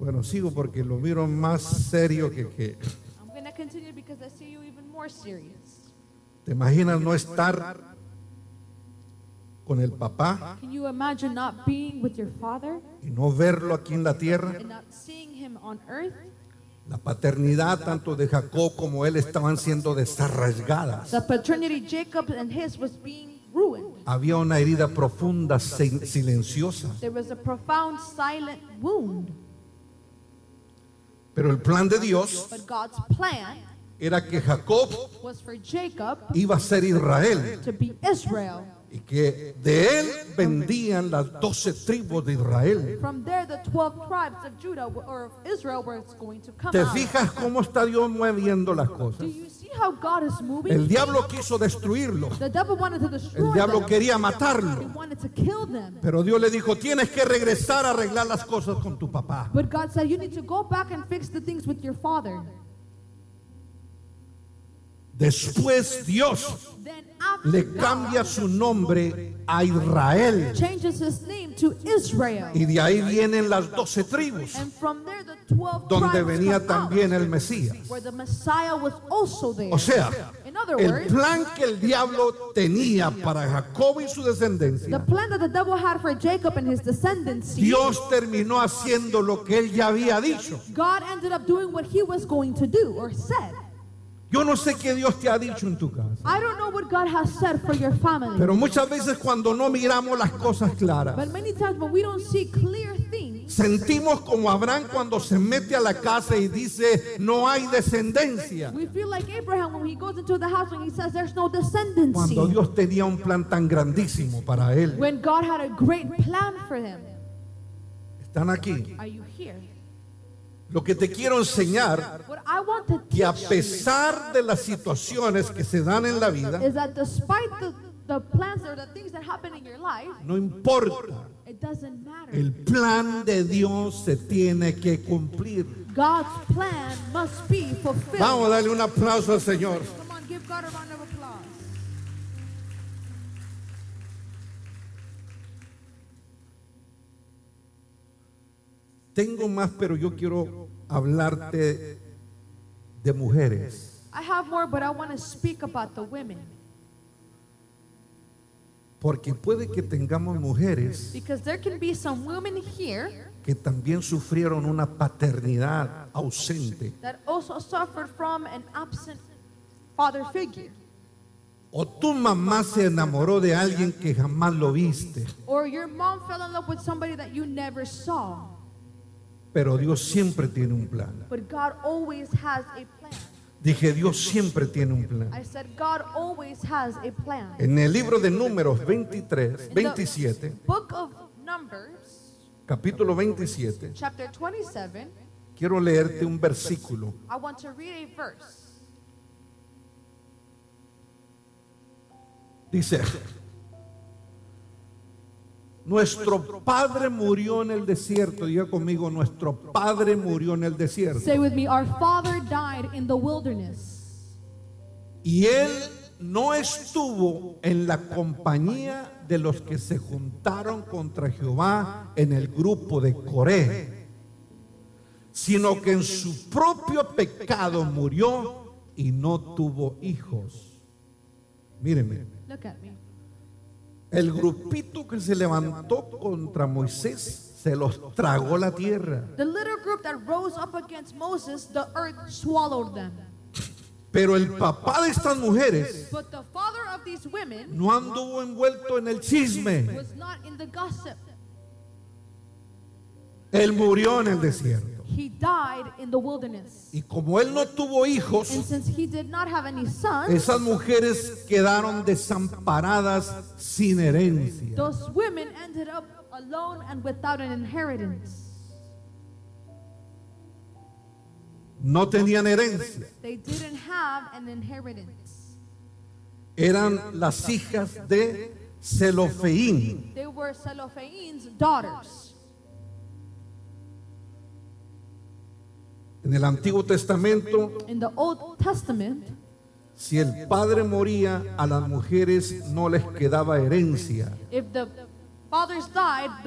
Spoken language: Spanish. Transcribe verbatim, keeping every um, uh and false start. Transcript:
Bueno, sigo porque lo miro más serio que que. I'm going to continue because I see you even more serious. ¿Te imaginas no estar con el papá Can you imagine not being with your father y no verlo aquí en la tierra? and not seeing him on earth? La paternidad tanto de Jacob como él estaban siendo desarraigadas. The paternity Jacob and his was being ruined. Había una herida profunda, sin- silenciosa. There was a profound silent wound. Pero el plan de Dios But God's plan era que Jacob was for Jacob iba a ser Israel to be Israel. y que de él vendían las doce tribus de Israel. From there, the twelve tribes of Judah or of Israel were going to come ¿Te out. fijas cómo está Dios moviendo las Do cosas? you see how God is moving? El diablo quiso destruirlo. The devil wanted to destroy El diablo them. quería He matarlo. wanted to kill them. Pero Dios le dijo, tienes que regresar a arreglar las cosas con tu papá. But God said, you need to go back and fix the things with your father. Después Dios Then after le God cambia su nombre a Israel. changes his name to Israel. Y de ahí vienen las doce tribus, And from there the twelve donde tribes venía come out, también el Mesías. where the Messiah was also there. O sea, In other el words, plan que el diablo tenía para Jacob y su the descendencia, plan that the devil had for Jacob and his descendants, Dios terminó haciendo lo que él ya había dicho. God ended up doing what he was going to do or said. Yo no sé qué Dios te ha dicho en tu casa, I don't know what God has said for your family. pero muchas veces cuando no miramos las cosas claras, But many times when we don't see clear things, sentimos como Abraham cuando se mete a la casa y dice, no hay descendencia. we feel like Abraham when he goes into the house and he says there's no descendancy. Cuando Dios tenía un plan tan grandísimo para él. When God had a great plan for him. Están aquí. Are you here? Lo que te quiero enseñar, What I want to que a teach pesar de las situaciones que se dan en la vida, is that despite the, the plans or the things that happen in your life, no importa, it doesn't matter. el plan de Dios se tiene que cumplir. God's plan must be fulfilled. Vamos a darle un aplauso al Señor. Come on, give God a round of applause. Tengo más, pero yo quiero hablarte de mujeres. I have more, but I want to speak about the women. Porque puede que tengamos mujeres Because there can be some women here que también sufrieron una paternidad ausente. that also suffered from an absent father figure. O tu mamá se enamoró de alguien que jamás lo viste. Or your mom fell in love with somebody that you never saw. Pero Dios siempre tiene un plan. But God always has a plan. Dije, Dios siempre tiene un plan. I said God always has a plan. En el libro de Números veintitrés, In veintisiete, the book of Numbers, capítulo veintisiete, chapter twenty-seven, quiero leerte un versículo. I want to read a verse. Dice, nuestro padre murió en el desierto. Diga conmigo, nuestro padre murió en el desierto. Say with me, our father died in the wilderness. Y él no estuvo en la compañía de los que se juntaron contra Jehová en el grupo de Coré, sino que en su propio pecado murió y no tuvo hijos. Mírenme, Look at me. el grupito que se levantó contra Moisés se los tragó la tierra. The little group that rose up against Moses, the earth swallowed them. Pero el papá de estas mujeres But the father of these women no anduvo envuelto en el chisme. was not in the gossip. Él murió en el desierto. He died in the wilderness. Y como él no tuvo hijos, And since he did not have any sons, esas mujeres quedaron desamparadas sin herencia. those women ended up alone and without an inheritance. No tenían herencia. They didn't have an inheritance. Eran las hijas de Zelofeín. They were Zelophehad's daughters. En el Antiguo Testamento, In the Old Testament, si el padre moría, a las mujeres no les quedaba herencia. if the fathers died,